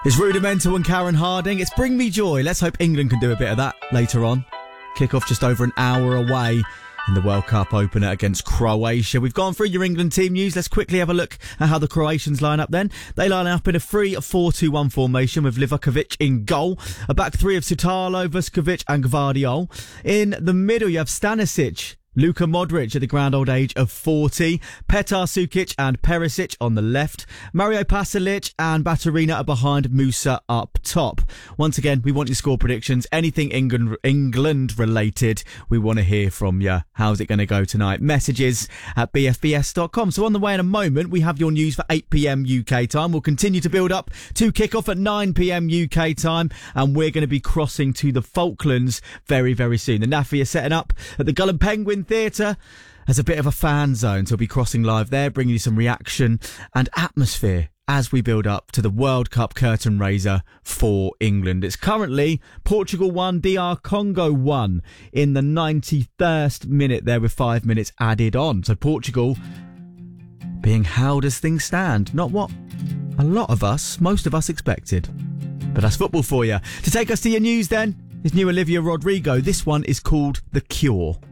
It's Rudimental and Karen Harding. It's Bring Me Joy. Let's hope England can do a bit of that later on. Kick-off just over an hour away in the World Cup opener against Croatia. We've gone through your England team news. Let's quickly have a look at how the Croatians line up then. They line up in a 3-4-2-1 formation with Livakovic in goal. A back three of Sutalo, Vuskovic and Gvardiol. In the middle you have Stanisic, Luka Modric at the grand old age of 40, Petar Sukic and Perisic on the left, Mario Pasalic and Baturina are behind Musa up top. Once again, we want your score predictions, anything England related, we want to hear from you. How's it going to go tonight? Messages at bfbs.com. So on the way in a moment, we have your news for 8pm UK time. We'll continue to build up to kick off at 9pm UK time, and we're going to be crossing to the Falklands very, very soon. The NAFI are setting up at the Gull and Penguin Theatre as a bit of a fan zone, so we'll be crossing live there, bringing you some reaction and atmosphere as we build up to the World Cup curtain raiser for England. It's currently Portugal 1, DR Congo 1 in the 91st minute there with 5 minutes added on. So Portugal being held as things stand. Not what a lot of us, most of us expected. But that's football for you. To take us to your news then is new Olivia Rodrigo. This one is called The Cure.